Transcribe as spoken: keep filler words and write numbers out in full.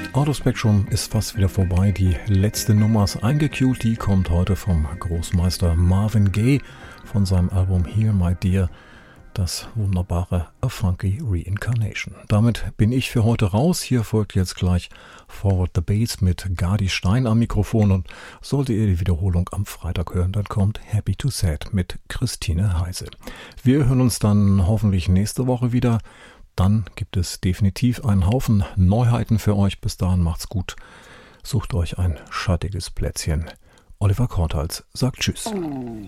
Auto Spectrum ist fast wieder vorbei. Die letzte Nummer ist eingecued. Die kommt heute vom Großmeister Marvin Gaye von seinem Album Here My Dear. Das wunderbare A Funky Reincarnation. Damit bin ich für heute raus. Hier folgt jetzt gleich Forward the Bass mit Gardi Stein am Mikrofon. Und solltet ihr die Wiederholung am Freitag hören, dann kommt Happy to Sad mit Christine Heise. Wir hören uns dann hoffentlich nächste Woche wieder. Dann gibt es definitiv einen Haufen Neuheiten für euch. Bis dahin macht's gut. Sucht euch ein schattiges Plätzchen. Oliver Kortals sagt Tschüss.